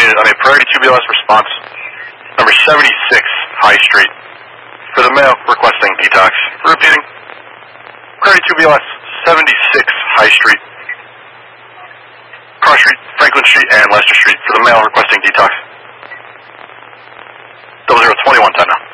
terminated on a priority 2 BLS response, number 76 High Street, for the male requesting detox. Repeating, priority 2 BLS, 76 High Street, Cross Street, Franklin Street, and Leicester Street, for the male requesting detox. 0021 time now.